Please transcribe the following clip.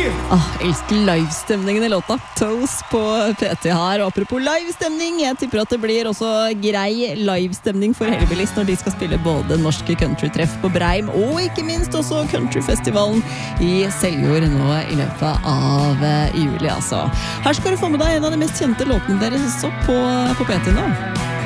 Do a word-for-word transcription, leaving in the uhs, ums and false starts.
Ah, elsker livestemningen i låta. Toes på P T her. Og apropos livestemning, jeg tipper at det blir også grei livestemning for Hellbillies når de skal spille både norske countrytreff på Breim og ikke minst også countryfestivalen i Seljord nå i løpet av juli, altså. Her skal du få med deg en av de mest kjente låtene deres også på, på P T nå.